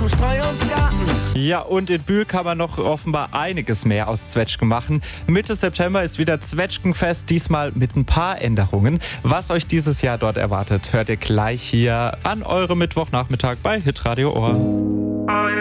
vom Streuobstgarten. Ja, und in Bühl kann man noch offenbar einiges mehr aus Zwetschgen machen. Mitte September ist wieder Zwetschgenfest, diesmal mit ein paar Änderungen. Was euch dieses Jahr dort erwartet, hört ihr gleich hier an eurem Mittwochnachmittag bei Hitradio Ohr.